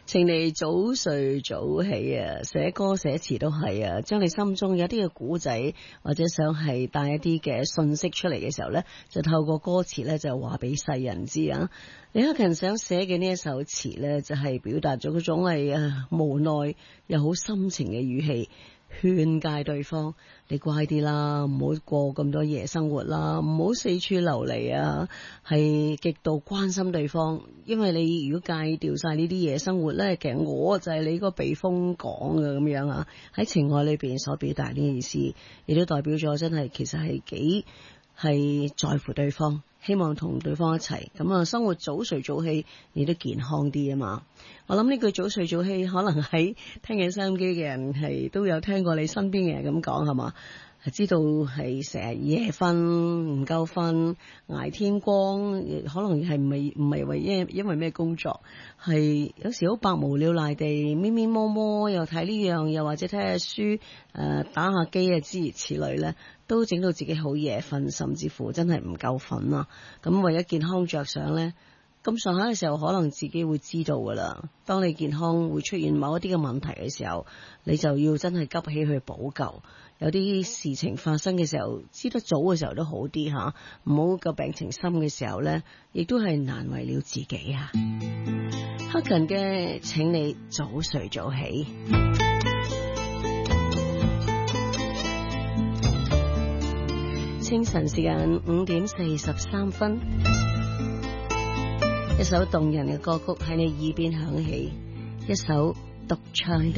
請你早睡早起啊！寫歌寫詞都係啊，將你心中有啲嘅古仔或者想係帶一啲嘅信息出嚟嘅時候呢，就透過歌詞呢，就話俾世人知啊。李克勤想寫嘅呢一首詞呢，就係表達咗嗰種係無奈又好深情嘅語氣，勸誡對方你乖啲啦，唔好過咁多夜生活啦，唔好四處流離啊，係極度關心對方。因為你如果戒掉晒呢啲夜生活呢，其實我就係你個避風港嘅咁樣啊。喺情愛裏邊所表達呢件意思，亦都代表咗真係其實係幾係在乎對方，希望同對方一齊咁啊，生活早睡早起，你都健康啲啊嘛。我諗呢句早睡早起，可能喺聽緊收音機嘅人係都有聽過你身邊嘅人咁講係嘛，係知道係成日夜瞓唔夠瞓，捱天光，可能係唔係因為咩工作，係有時好百無聊賴地咪咪摸摸，又睇呢樣，又或者睇下書，打下機啊，諸如此類咧，都整到自己好夜瞓，甚至乎真係唔夠瞓啦。咁為咗健康着想咧，咁上下嘅時候可能自己會知道噶啦。當你健康會出現某一啲嘅問題嘅時候，你就要真係急起去補救。有啲事情發生嘅時候，知得早嘅時候都好啲吓，唔好個病情深嘅時候咧，亦都係難為了自己啊。克勤嘅，請你早睡早起。清晨時間5:43，一首動人嘅歌曲喺你耳邊響起，一首獨唱的